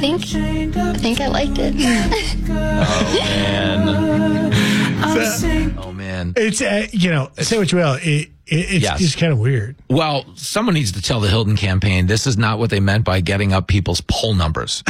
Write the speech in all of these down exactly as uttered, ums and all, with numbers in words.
think, I think I liked it. Oh, man. Oh, man. It's, uh, you know, say what you will. It, it, it's Yes. just kind of weird. Well, someone needs to tell the Hilton campaign this is not what they meant by getting up people's poll numbers.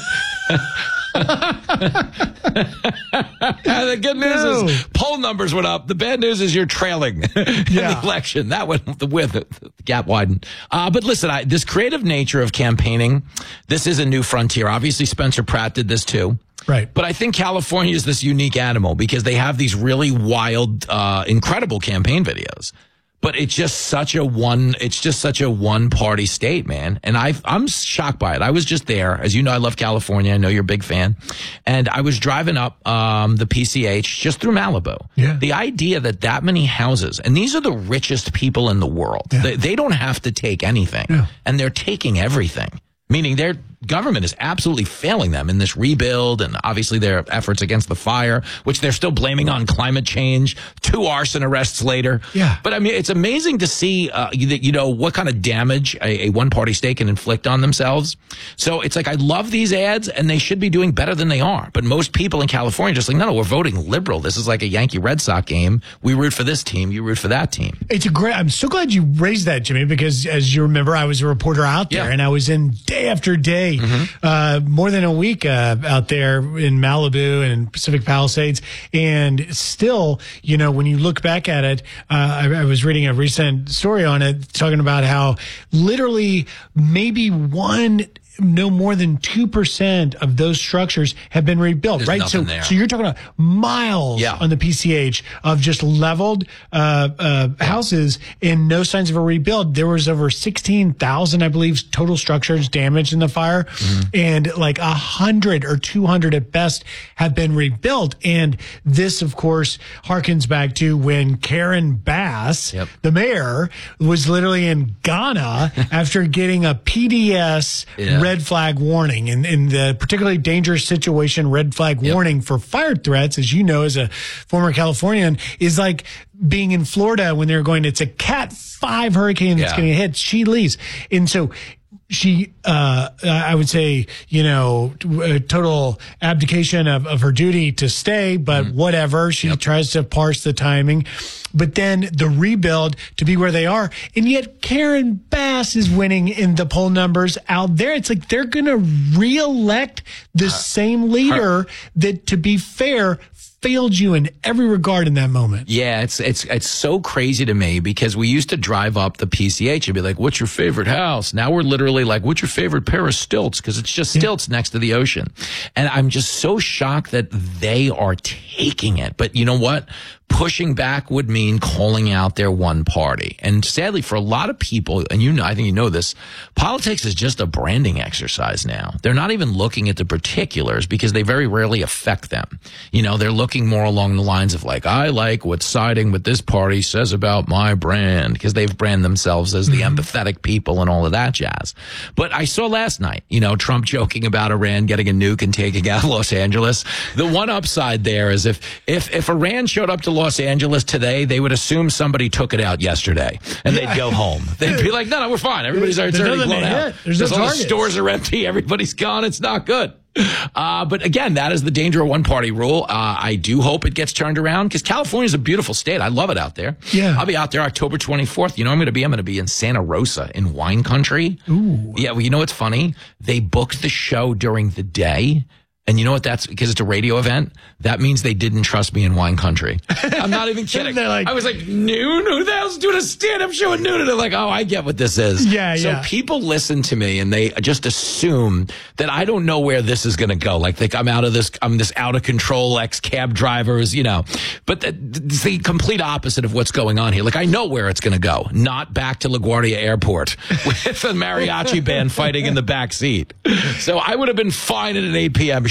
The good news No. is poll numbers went up. The bad news is you're trailing in Yeah. the election. That went the with the gap widened. Uh, but listen, I, this creative nature of campaigning, this is a new frontier. Obviously, Spencer Pratt did this too. Right. But I think California is this unique animal because they have these really wild, uh, incredible campaign videos. But it's just such a one, it's just such a one party state, man. And I, I'm shocked by it. I was just there. As you know, I love California. I know you're a big fan. And I was driving up, um, the P C H just through Malibu. Yeah. The idea that that many houses, and these are the richest people in the world. Yeah. They, they don't have to take anything. Yeah. And they're taking everything. Meaning their government is absolutely failing them in this rebuild and obviously their efforts against the fire, which they're still blaming on climate change, two arson arrests later. Yeah. But I mean, it's amazing to see, uh, you, you know, what kind of damage a, a one-party state can inflict on themselves. So it's like, I love these ads and they should be doing better than they are. But most people in California are just like, no, no, we're voting liberal. This is like a Yankee Red Sox game. We root for this team. You root for that team. It's a great, I'm so glad you raised that, Jimmy, because as you remember, I was a reporter out there Yeah. and I was in day after day, Mm-hmm. uh, more than a week, uh, out there in Malibu and Pacific Palisades. And still, you know, when you look back at it, uh, I, I was reading a recent story on it talking about how literally maybe one, no more than two percent of those structures have been rebuilt, There's right? So, nothing there. so you're talking about miles Yeah. on the P C H of just leveled uh, uh, houses and no signs of a rebuild. There was over sixteen thousand, I believe, total structures damaged in the fire, Mm-hmm. and like a hundred or two hundred at best have been rebuilt. And this, of course, harkens back to when Karen Bass, Yep. the mayor, was literally in Ghana after getting a P D S Yeah. red flag warning. And in the particularly dangerous situation, red flag Yep. warning for fire threats, as you know, as a former Californian, is like being in Florida when they're going, it's a Cat five hurricane that's Yeah. going to hit. She leaves. And so she, uh, I would say, you know, a total abdication of, of her duty to stay, but Mm-hmm. whatever. She Yep. tries to parse the timing. But then the rebuild to be where they are. And yet Karen Bass is winning in the poll numbers out there. It's like they're going to reelect the same leader that, to be fair, failed you in every regard in that moment. Yeah, it's it's it's so crazy to me because we used to drive up the P C H and be like, "What's your favorite house?" Now we're literally like, "What's your favorite pair of stilts?" Because it's just stilts next to the ocean, and I'm just so shocked that they are taking it. But you know what? Pushing back would mean calling out their one party. And sadly, for a lot of people, and you know, I think you know this, politics is just a branding exercise now. They're not even looking at the particulars because they very rarely affect them. You know, they're looking more along the lines of like, I like what siding with this party says about my brand, because they've branded themselves as the empathetic people and all of that jazz. But I saw last night, you know, Trump joking about Iran getting a nuke and taking out Los Angeles. The one upside there is if, if, if Iran showed up to Los Angeles today, they would assume somebody took it out yesterday and they'd go home. They'd be like, no, no, we're fine. Everybody's it's There's already nothing blown to out. hit. There's no all the targets. stores are empty. Everybody's gone. It's not good. Uh, but again, that is the danger of one party rule. Uh, I do hope it gets turned around because California is a beautiful state. I love it out there. Yeah. I'll be out there October twenty-fourth. You know, I'm going to be, I'm going to be in Santa Rosa in wine country. Ooh. Yeah. Well, you know what's funny? They booked the show during the day. And you know what? That's because it's a radio event. That means they didn't trust me in wine country. I'm not even kidding. They're like- I was like, noon? Who the hell's doing a stand-up show at noon? And they're like, oh, I get what this is. Yeah, so yeah. people listen to me and they just assume that I don't know where this is going to go. Like, like I'm out of this, I'm this out of control ex-cab drivers, you know. But the, it's the complete opposite of what's going on here. Like, I know where it's going to go. Not back to LaGuardia Airport with a mariachi band fighting in the back seat. So I would have been fine at an eight p.m.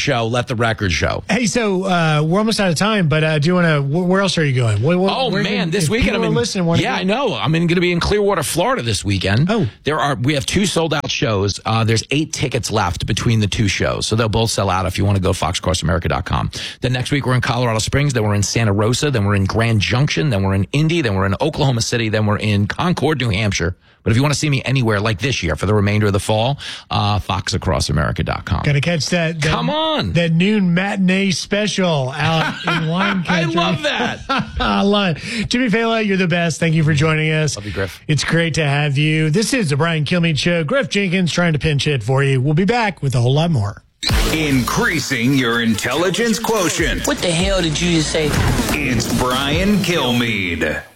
show, let the record show. Hey, so uh, we're almost out of time, but uh, do you want to? Where else are you going? What, what, Oh man, can, this weekend I'm in. Listening, Yeah, I know. I'm going to be in Clearwater, Florida this weekend. Oh, there are. We have two sold out shows. Uh, there's eight tickets left between the two shows, so they'll both sell out. If you want to go, fox cross america dot com. Then next week we're in Colorado Springs. Then we're in Santa Rosa. Then we're in Grand Junction. Then we're in Indy. Then we're in Oklahoma City. Then we're in Concord, New Hampshire. But if you want to see me anywhere like this year for the remainder of the fall, uh, fox across america dot com. Got to catch that, that. Come on. That noon matinee special out in wine country. I love that. I love it. Jimmy Fallon, you're the best. Thank you for joining us. Love you, Griff. It's great to have you. This is the Brian Kilmeade Show. Griff Jenkins trying to pinch hit for you. We'll be back with a whole lot more. Increasing your intelligence quotient. What the hell did you just say? It's Brian Kilmeade.